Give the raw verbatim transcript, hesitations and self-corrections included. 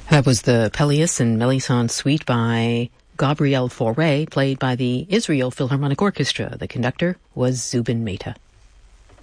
That was the Pelléas and Melisande Suite by Gabriel Fauré, played by the Israel Philharmonic Orchestra. The conductor was Zubin Mehta.